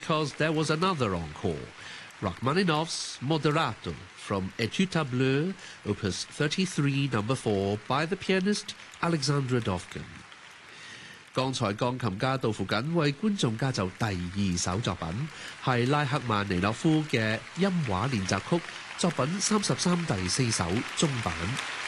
Because there was another encore, Rachmaninoff's Moderato from Etude Bleue, Opus 33, No. 4, by the pianist Alexandra Dovkin. 剛才鋼琴家杜甫瑾為觀眾加奏第2首作品，係拉赫曼尼諾夫嘅音畫練習曲作品33第4首中版。